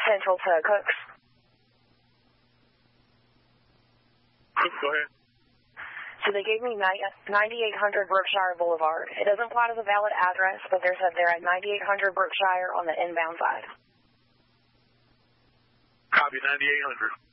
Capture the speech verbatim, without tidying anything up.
Central to Cooks. Go ahead. So they gave me ninety-eight hundred Brookshire Boulevard. It doesn't apply to the valid address, but they're said they're at ninety-eight hundred Brookshire on the inbound side. Copy ninety-eight hundred.